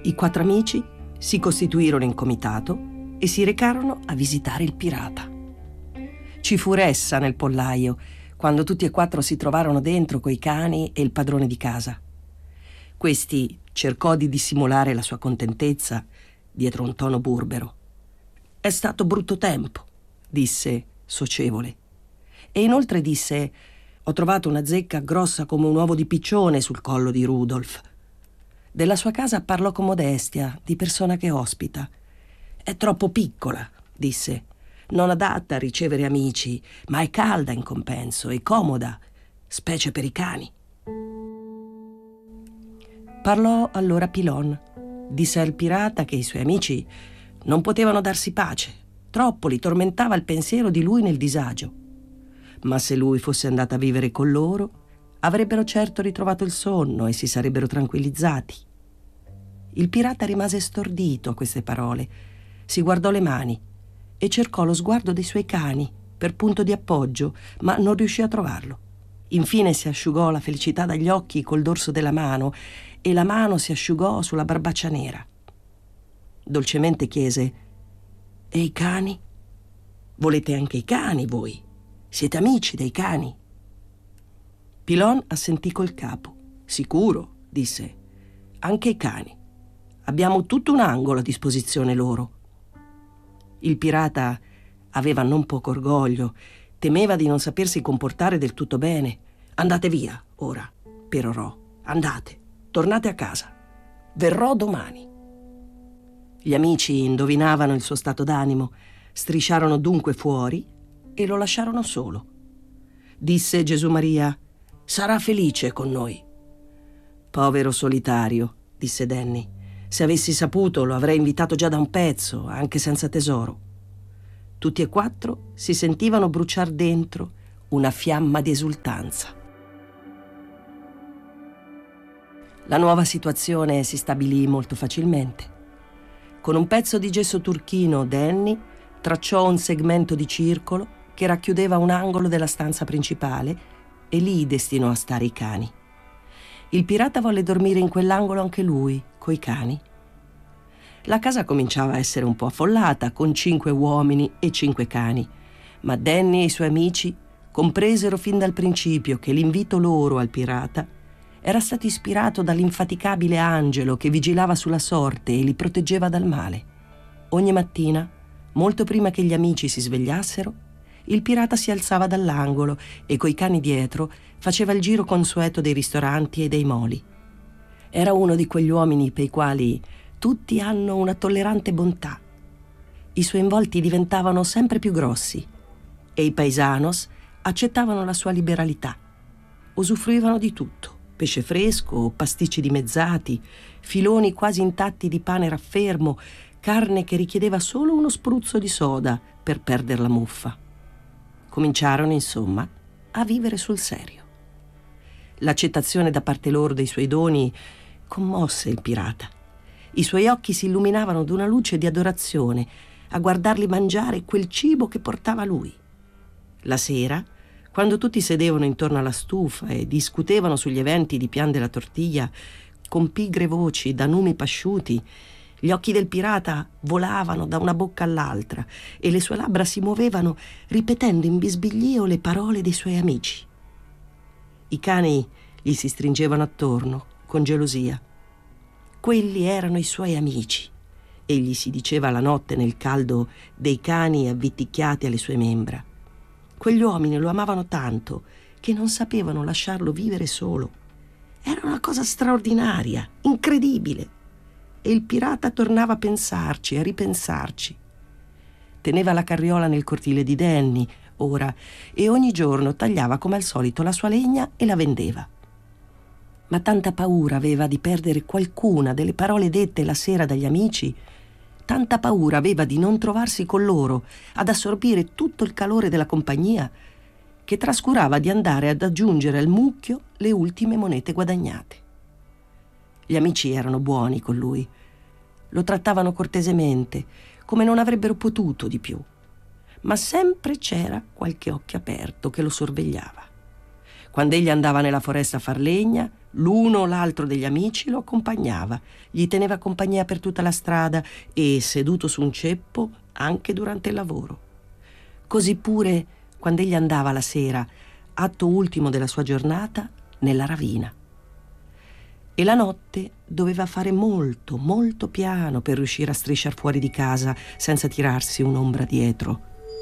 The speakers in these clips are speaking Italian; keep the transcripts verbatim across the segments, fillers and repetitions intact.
I quattro amici si costituirono in comitato e si recarono a visitare il pirata. Ci fu ressa nel pollaio quando tutti e quattro si trovarono dentro coi cani e il padrone di casa. Questi cercò di dissimulare la sua contentezza dietro un tono burbero. «È stato brutto tempo», disse socievole. E inoltre disse: «Ho trovato una zecca grossa come un uovo di piccione sul collo di Rudolf». Della sua casa parlò con modestia, di persona che ospita. «È troppo piccola», disse, «non adatta a ricevere amici, ma è calda in compenso e comoda, specie per i cani». Parlò allora Pilon. Disse al pirata che i suoi amici non potevano darsi pace, troppo li tormentava il pensiero di lui nel disagio. Ma se lui fosse andato a vivere con loro, avrebbero certo ritrovato il sonno e si sarebbero tranquillizzati. Il pirata rimase stordito a queste parole, si guardò le mani e cercò lo sguardo dei suoi cani per punto di appoggio, ma non riuscì a trovarlo. Infine si asciugò la felicità dagli occhi col dorso della mano e la mano si asciugò sulla barbaccia nera. Dolcemente chiese: «E i cani? Volete anche i cani voi? Siete amici dei cani?» Pilon assentì col capo. «Sicuro», disse, «anche i cani. Abbiamo tutto un angolo a disposizione loro». Il pirata aveva non poco orgoglio, temeva di non sapersi comportare del tutto bene. «Andate via, ora», perorò. «Andate, tornate a casa. Verrò domani». Gli amici indovinavano il suo stato d'animo, strisciarono dunque fuori e lo lasciarono solo. Disse Gesù Maria: «Sarà felice con noi». «Povero solitario», disse Danny. «Se avessi saputo lo avrei invitato già da un pezzo, anche senza tesoro». Tutti e quattro si sentivano bruciar dentro una fiamma di esultanza. La nuova situazione si stabilì molto facilmente. Con un pezzo di gesso turchino Danny tracciò un segmento di circolo che racchiudeva un angolo della stanza principale e lì destinò a stare i cani. Il pirata volle dormire in quell'angolo anche lui, coi cani. La casa cominciava a essere un po' affollata, con cinque uomini e cinque cani, ma Danny e i suoi amici compresero fin dal principio che l'invito loro al pirata era stato ispirato dall'infaticabile angelo che vigilava sulla sorte e li proteggeva dal male. Ogni mattina, molto prima che gli amici si svegliassero, il pirata si alzava dall'angolo e coi cani dietro faceva il giro consueto dei ristoranti e dei moli. Era uno di quegli uomini per i quali tutti hanno una tollerante bontà. I suoi involti diventavano sempre più grossi e i paisanos accettavano la sua liberalità. Usufruivano di tutto: pesce fresco, pasticci dimezzati, filoni quasi intatti di pane raffermo, carne che richiedeva solo uno spruzzo di soda per perdere la muffa. Cominciarono, insomma, a vivere sul serio. L'accettazione da parte loro dei suoi doni commosse il pirata. I suoi occhi si illuminavano d'una luce di adorazione a guardarli mangiare quel cibo che portava lui. La sera, quando tutti sedevano intorno alla stufa e discutevano sugli eventi di Pian della Tortiglia con pigre voci da numi pasciuti, gli occhi del pirata volavano da una bocca all'altra e le sue labbra si muovevano ripetendo in bisbiglio le parole dei suoi amici. I cani gli si stringevano attorno con gelosia. Quelli erano i suoi amici, egli si diceva la notte nel caldo dei cani avviticchiati alle sue membra. Quegli uomini lo amavano tanto che non sapevano lasciarlo vivere solo. Era una cosa straordinaria, incredibile. E il pirata tornava a pensarci, a ripensarci. Teneva la carriola nel cortile di Danny, ora, e ogni giorno tagliava come al solito la sua legna e la vendeva. Ma tanta paura aveva di perdere qualcuna delle parole dette la sera dagli amici, tanta paura aveva di non trovarsi con loro ad assorbire tutto il calore della compagnia, che trascurava di andare ad aggiungere al mucchio le ultime monete guadagnate. Gli amici erano buoni con lui, lo trattavano cortesemente, come non avrebbero potuto di più, ma sempre c'era qualche occhio aperto che lo sorvegliava. Quando egli andava nella foresta a far legna, L'uno o l'altro degli amici lo accompagnava, gli teneva compagnia per tutta la strada e, seduto su un ceppo, anche durante il lavoro. Così pure quando egli andava la sera, atto ultimo della sua giornata, nella ravina. E la notte doveva fare molto, molto piano per riuscire a strisciar fuori di casa senza tirarsi un'ombra dietro.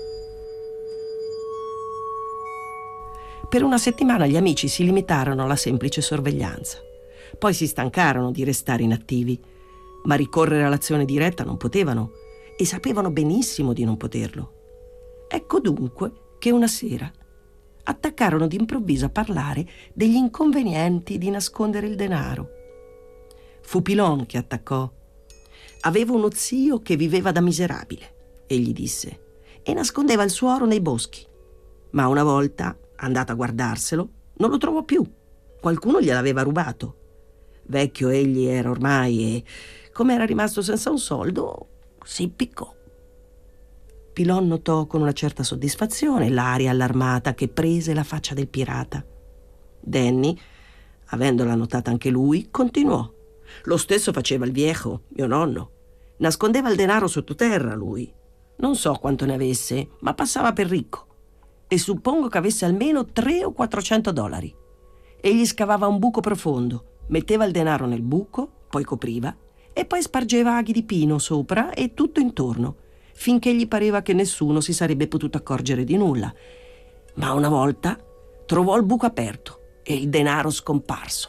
Per una settimana gli amici si limitarono alla semplice sorveglianza. Poi si stancarono di restare inattivi, ma ricorrere all'azione diretta non potevano e sapevano benissimo di non poterlo. Ecco dunque che una sera attaccarono d'improvviso a parlare degli inconvenienti di nascondere il denaro. Fu Pilon che attaccò. Aveva uno zio che viveva da miserabile, egli disse, e nascondeva il suo oro nei boschi. Ma una volta, andato a guardarselo, non lo trovò più. Qualcuno gliel'aveva rubato. Vecchio egli era ormai e, come era rimasto senza un soldo, si impiccò. Pilon notò con una certa soddisfazione l'aria allarmata che prese la faccia del pirata. Danny, avendola notata anche lui, continuò. Lo stesso faceva il viejo, mio nonno. Nascondeva il denaro sottoterra, lui. Non so quanto ne avesse, ma passava per ricco. E suppongo che avesse almeno tre o quattrocento dollari. Egli scavava un buco profondo, metteva il denaro nel buco, poi copriva, e poi spargeva aghi di pino sopra e tutto intorno, finché gli pareva che nessuno si sarebbe potuto accorgere di nulla. Ma una volta trovò il buco aperto e il denaro scomparso.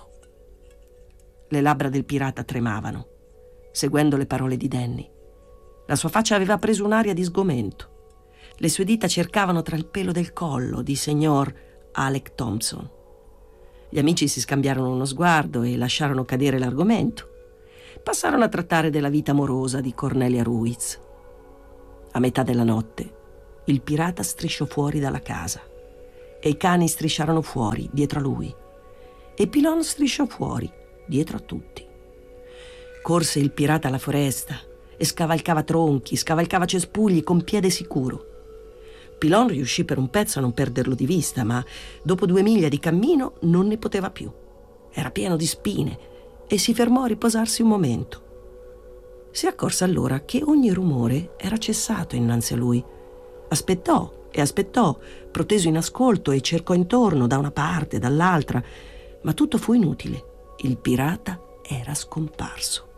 Le labbra del pirata tremavano, seguendo le parole di Danny. La sua faccia aveva preso un'aria di sgomento. Le sue dita cercavano tra il pelo del collo di signor Alec Thompson. Gli amici si scambiarono uno sguardo e lasciarono cadere l'argomento. Passarono a trattare della vita amorosa di Cornelia Ruiz. A metà della notte, il pirata strisciò fuori dalla casa e i cani strisciarono fuori dietro a lui e Pilon strisciò fuori dietro a tutti. Corse il pirata alla foresta e scavalcava tronchi, scavalcava cespugli con piede sicuro. Pilon riuscì per un pezzo a non perderlo di vista, ma dopo due miglia di cammino non ne poteva più. Era pieno di spine e si fermò a riposarsi un momento. Si accorse allora che ogni rumore era cessato innanzi a lui. Aspettò e aspettò, proteso in ascolto, e cercò intorno da una parte, dall'altra, ma tutto fu inutile. Il pirata era scomparso.